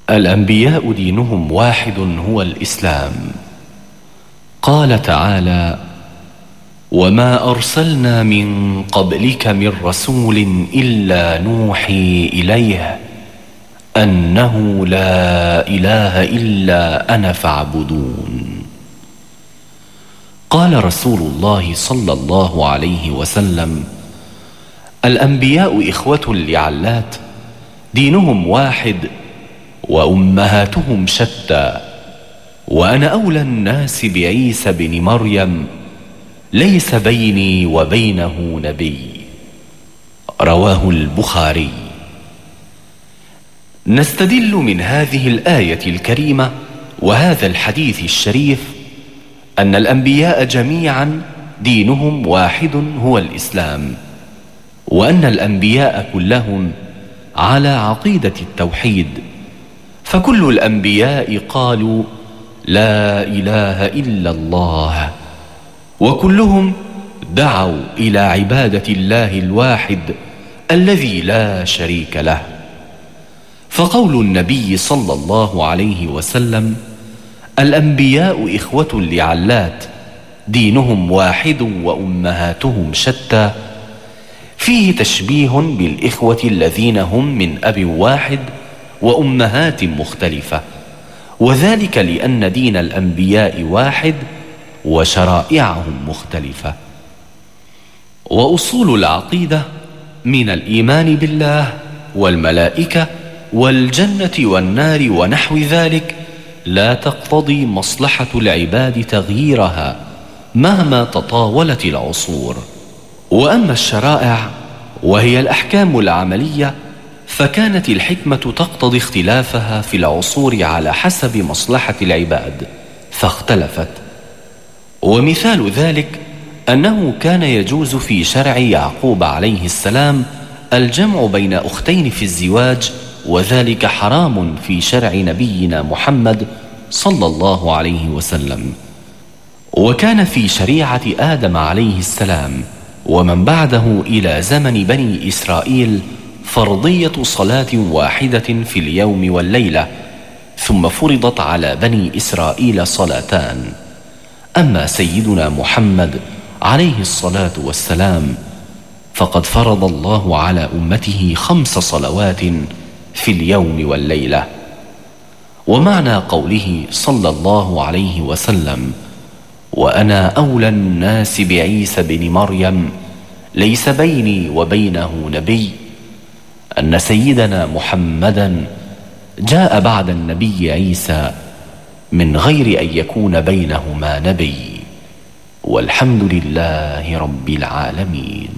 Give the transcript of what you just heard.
الأنبياء دينهم واحد هو الإسلام. قال تعالى: وما أرسلنا من قبلك من رسول إلا نوحي إليه أنه لا إله إلا أنا فاعبدون. قال رسول الله صلى الله عليه وسلم: الأنبياء إخوة لعلات، دينهم واحد وأمهاتهم شتى، وأنا أولى الناس بعيسى بن مريم، ليس بيني وبينه نبي. رواه البخاري. نستدل من هذه الآية الكريمة وهذا الحديث الشريف أن الأنبياء جميعا دينهم واحد هو الإسلام، وأن الأنبياء كلهم على عقيدة التوحيد، فكل الأنبياء قالوا لا إله إلا الله، وكلهم دعوا إلى عبادة الله الواحد الذي لا شريك له. فقول النبي صلى الله عليه وسلم: الأنبياء إخوة لعلات، دينهم واحد وأمهاتهم شتى، فيه تشبيه بالإخوة الذين هم من أب واحد وأمهات مختلفة، وذلك لأن دين الأنبياء واحد وشرائعهم مختلفة. وأصول العقيدة من الإيمان بالله والملائكة والجنة والنار ونحو ذلك لا تقتضي مصلحة العباد تغييرها مهما تطاولت العصور. وأما الشرائع وهي الأحكام العملية فكانت الحكمة تقتضي اختلافها في العصور على حسب مصلحة العباد فاختلفت. ومثال ذلك أنه كان يجوز في شرع يعقوب عليه السلام الجمع بين أختين في الزواج، وذلك حرام في شرع نبينا محمد صلى الله عليه وسلم. وكان في شريعة آدم عليه السلام ومن بعده إلى زمن بني إسرائيل فرضية صلاة واحدة في اليوم والليلة، ثم فرضت على بني إسرائيل صلاتان. أما سيدنا محمد عليه الصلاة والسلام فقد فرض الله على أمته 5 صلوات في اليوم والليلة. ومعنى قوله صلى الله عليه وسلم: وأنا أولى الناس بعيسى بن مريم، ليس بيني وبينه نبي، أن سيدنا محمدا جاء بعد النبي عيسى من غير أن يكون بينهما نبي، والحمد لله رب العالمين.